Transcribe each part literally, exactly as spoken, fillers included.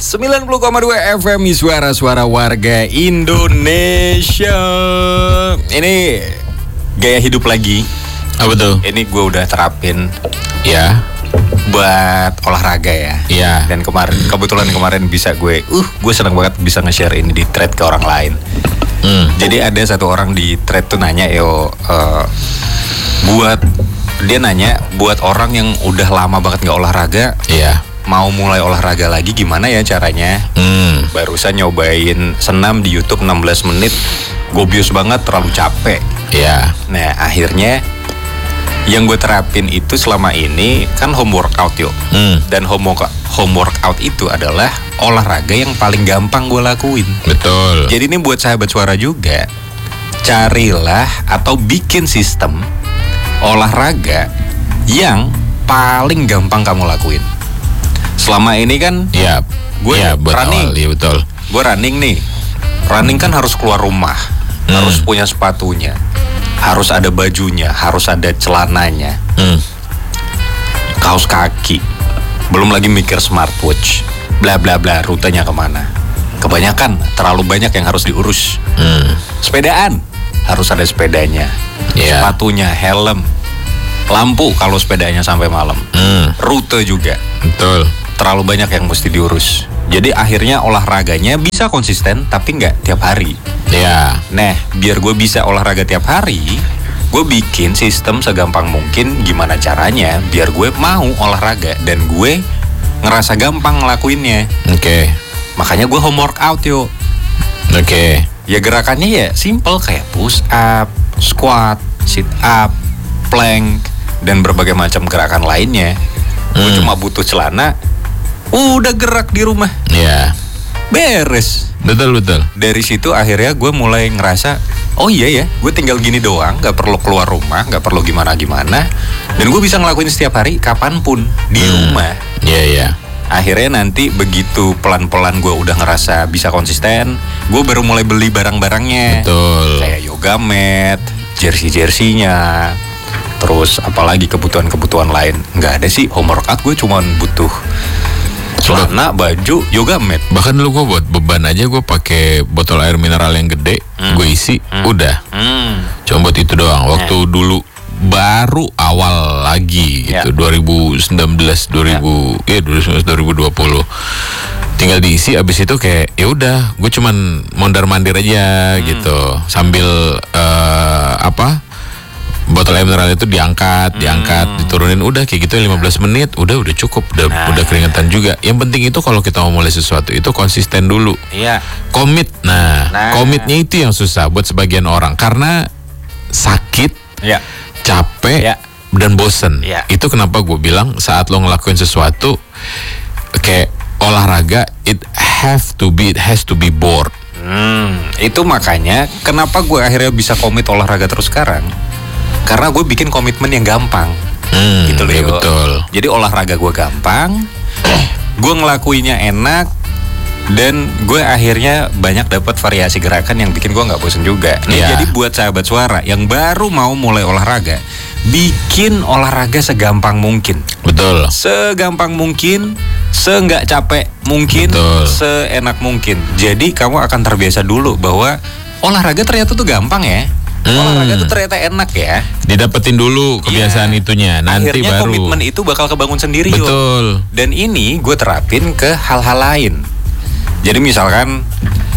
sembilan puluh koma dua F M Suara-suara warga Indonesia. Ini gaya hidup lagi. Apa tuh? Ini gue udah terapin Ya. buat olahraga ya. Iya. Dan kemarin kebetulan kemarin bisa gue, uh, gue senang banget bisa nge-share ini di thread ke orang lain. Hmm. Jadi ada satu orang di thread tuh nanya, yo, uh, buat dia nanya buat orang yang udah lama banget nggak olahraga, Iya. mau mulai olahraga lagi gimana ya caranya? Hmm. Barusan nyobain senam di YouTube enam belas menit, gobios banget, terlalu capek. Iya. Nah akhirnya yang gue terapin itu selama ini kan home workout yuk. Hmm. Dan home, work- home workout itu adalah olahraga yang paling gampang gue lakuin. Betul. Jadi ini buat sahabat suara juga, carilah atau bikin sistem olahraga yang paling gampang kamu lakuin. Selama ini kan Iya. gue Iya, buat running. awal, iya betul. Gue running nih. Running kan harus keluar rumah, Hmm. harus punya sepatunya, harus ada bajunya, harus ada celananya, Hmm. kaos kaki, belum lagi mikir smartwatch, bla bla bla, rutenya kemana. Kebanyakan, terlalu banyak yang harus diurus. Hmm. Sepedaan, harus ada sepedanya, Iya. sepatunya, helm, lampu kalau sepedanya sampai malam, Hmm. rute juga. Betul. Terlalu banyak yang mesti diurus. Jadi akhirnya olahraganya bisa konsisten tapi nggak tiap hari. Iya. Nah, biar gue bisa olahraga tiap hari, gue bikin sistem segampang mungkin gimana caranya biar gue mau olahraga dan gue ngerasa gampang ngelakuinnya. Oke. Makanya gue home workout yuk. Oke. Ya gerakannya ya simple kayak push up, squat, sit up, plank, dan berbagai macam gerakan lainnya. Gue Hmm. cuma butuh celana, udah gerak di rumah, Iya. beres. Betul betul. Dari situ akhirnya gue mulai ngerasa, oh iya ya, gue tinggal gini doang, gak perlu keluar rumah, gak perlu gimana-gimana, dan gue bisa ngelakuin setiap hari kapanpun di Hmm. rumah. Iya iya. Akhirnya nanti begitu pelan-pelan gue udah ngerasa bisa konsisten, gue baru mulai beli barang-barangnya. Betul. Kayak yoga mat, jersey-jerseynya, terus apalagi kebutuhan-kebutuhan lain. Nggak ada sih, home workout gue cuma butuh celana, baju, yoga mat. Bahkan dulu gue buat beban aja gue pakai botol air mineral yang gede, Hmm. gue isi, Hmm. udah. Hmm. Cuma buat itu doang. Waktu dulu baru awal lagi gitu, Ya. dua ribu sembilan belas, dua ribu, ya dua ribu sembilan belas, dua ribu dua puluh. Tinggal diisi, abis itu kayak ya udah, gue cuman mondar-mandir aja gitu, sambil eh, apa? Botol air mineral itu diangkat, diangkat, diturunin, udah kayak gitu lima belas menit, udah udah cukup, udah Nah. udah keringetan juga. Yang penting itu kalau kita mau mulai sesuatu itu konsisten dulu. Iya. Komit. Nah, Nah. komitnya itu yang susah buat sebagian orang karena sakit, Iya. capek, Ya. dan bosen. Ya. Itu kenapa gue bilang saat lo ngelakuin sesuatu kayak olahraga, it have to be, it has to be bored. Hmm, itu makanya kenapa gue akhirnya bisa komit olahraga terus sekarang. Karena gue bikin komitmen yang gampang. Hmm, Gitu loh, ya Yo. betul. Jadi olahraga gue gampang, gue ngelakuinnya enak, dan gue akhirnya banyak dapat variasi gerakan yang bikin gue nggak bosen juga. Nih, Iya. jadi buat sahabat suara yang baru mau mulai olahraga, bikin olahraga segampang mungkin, Betul. segampang mungkin, seenggak capek mungkin, Betul. seenak mungkin. Jadi kamu akan terbiasa dulu bahwa olahraga ternyata tuh gampang ya. Hmm. Olahraga tuh ternyata enak ya. Didapetin dulu kebiasaan Iya. itunya, nanti Akhirnya baru. komitmen itu bakal kebangun sendiri. Yo. Betul. Dan ini gue terapin ke hal-hal lain. Jadi misalkan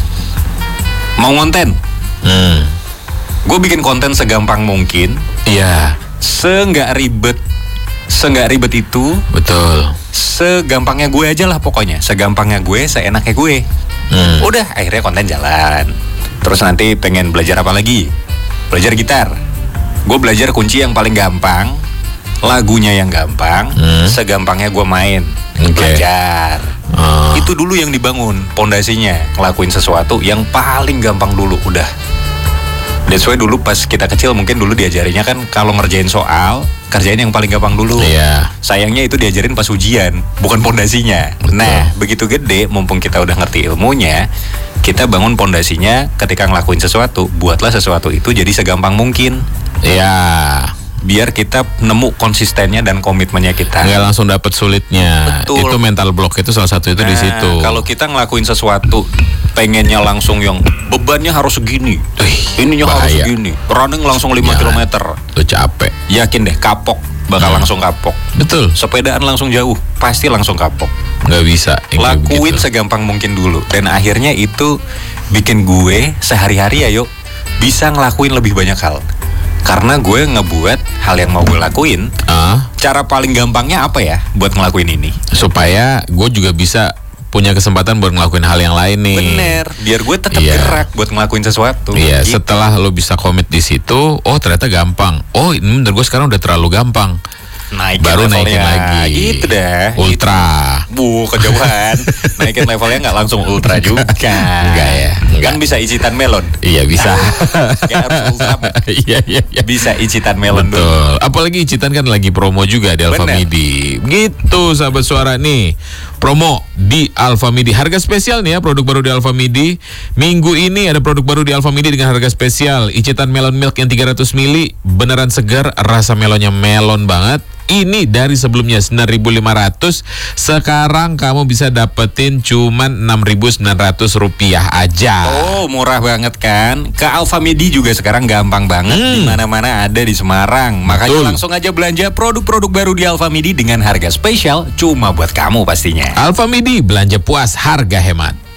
mau konten, Hmm. gue bikin konten segampang mungkin, Iya, seenggak ribet, seenggak ribet itu, betul. segampangnya gue aja lah pokoknya, segampangnya gue, seenaknya gue. Hmm. Udah, akhirnya konten jalan. Terus nanti pengen belajar apa lagi? Belajar gitar. Gue belajar kunci yang paling gampang, lagunya yang gampang, Hmm. segampangnya gue main, Oke. belajar. Oh. Itu dulu yang dibangun pondasinya, ngelakuin sesuatu yang paling gampang dulu, udah. That's why dulu pas kita kecil mungkin dulu diajarinya kan kalau ngerjain soal, kerjain yang paling gampang dulu. Iya. Sayangnya itu diajarin pas ujian, bukan pondasinya. Betul. Nah, begitu gede, mumpung kita udah ngerti ilmunya, kita bangun pondasinya ketika ngelakuin sesuatu, buatlah sesuatu itu jadi segampang mungkin. Iya. biar kita nemu konsistennya dan komitmennya kita. Nggak langsung dapet sulitnya. Betul. Itu mental block itu salah satu itu Nah, di situ. kalau kita ngelakuin sesuatu pengennya langsung yang bebannya harus segini, Wih, ininya harus bahaya. segini, running langsung lima Jangan. kilometer, Lu capek. yakin deh kapok, bakal Hmm. langsung kapok. Betul. Sepedaan langsung jauh, pasti langsung kapok. Nggak bisa. yang kayak Lakuin begitu. segampang mungkin dulu, dan akhirnya itu bikin gue sehari-hari ya yuk bisa ngelakuin lebih banyak hal. Karena gue ngebuat hal yang mau gue lakuin. Ah, Cara paling gampangnya apa ya buat ngelakuin ini? supaya gue juga bisa punya kesempatan buat ngelakuin hal yang lain nih. Bener, biar gue tetap Iya. gerak buat ngelakuin sesuatu. Iya, Gitu. setelah lo bisa komit di situ, oh ternyata gampang. Oh, ini menurut gue sekarang udah terlalu gampang. Naikin Baru levelnya. naikin lagi. Gitu dah. Ultra. Bu, kejauhan. Naikin levelnya nggak langsung ultra juga. Enggak ya, enggak. Kan bisa icitan melon. Iya bisa. Nggak harus ultra. Iya iya iya. Bisa icitan melon dulu. Betul. Apalagi Icitan kan lagi promo juga di Alfa Bener. Midi. Gitu sahabat suara nih. Promo di Alfa Midi. Harga spesial nih ya produk baru di Alfa Midi. Minggu ini ada produk baru di Alfa Midi dengan harga spesial. Icitan Melon Milk yang tiga ratus mililiter. Beneran segar, rasa melonnya melon banget. Ini dari sebelumnya sembilan ribu lima ratus, sekarang kamu bisa dapetin cuman enam ribu sembilan ratus rupiah aja. Oh, murah banget kan? Ke Alfa Midi juga sekarang gampang banget. Hmm. Di mana-mana ada di Semarang. Makanya Betul. langsung aja belanja produk-produk baru di Alfa Midi dengan harga spesial cuma buat kamu pastinya. Alfa Midi, belanja puas, harga hemat.